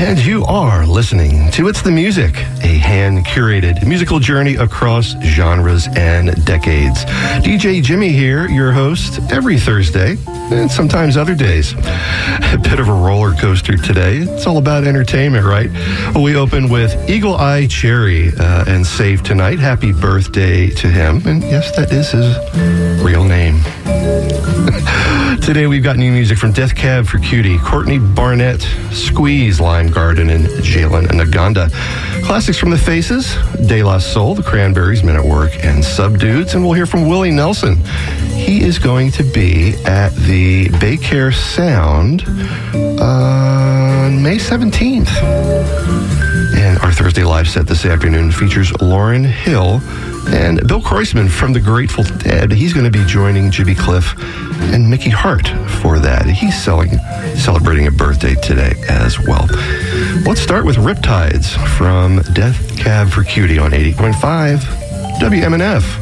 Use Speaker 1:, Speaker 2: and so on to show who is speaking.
Speaker 1: And you are listening to It's the Music, a hand-curated musical journey across genres and decades. DJ Jimmy here, your host, every Thursday, and sometimes other days. A bit of a roller coaster today. It's all about entertainment, right? We open with Eagle Eye Cherry and Save Tonight. Happy birthday to him. And yes, that is his real name. Today we've got new music from Death Cab for Cutie, Courtney Barnett, Squeeze, Lime Garden, and Jalen Naganda. Classics from The Faces, De La Soul, The Cranberries, Men at Work, and Subdudes. And we'll hear from Willie Nelson. He is going to be at the Baycare Sound on May 17th. And our Thursday live set this afternoon features Lauryn Hill and Bill Kreuzman from the Grateful Dead. He's going to be joining Jimmy Cliff and Mickey Hart for that. He's celebrating a birthday today as well. Let's start with Riptides from Death Cab for Cutie on 80.5 WMNF.